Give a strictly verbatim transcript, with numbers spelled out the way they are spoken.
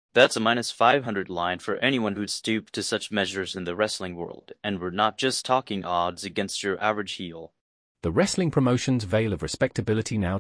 That's a minus five hundred line for anyone who'd stoop to such measures in the wrestling world, and we're not just talking odds against your average heel. The wrestling promotion's veil of respectability now